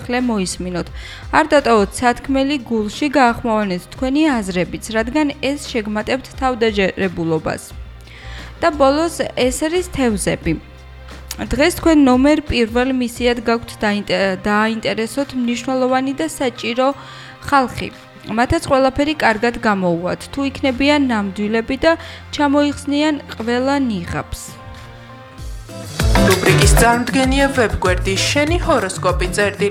ახლა მოისმინოთ. არ დატოვოთ სათქმელი გულში, გაახმოვანეთ თქვენი აზრებიც, რადგან ეს შეგმატებთ თავდაჯერებულობას. და ბოლოს ეს არის თევზები. დღეს თქვენ ნომერ პირველ მისიად გაქვთ დააინტერესოთ მნიშვნელოვანი და საჭირო ხალხი. მათაც ყველაფერი კარგად გამოუვათ, თუ იქნებიან ნამდვილები და ჩამოიხსნიან ყველა ნიღაბს. რუბრიკის წარმოდგენია ვებგვერდი შენი ჰოროსკოპი წერტილი.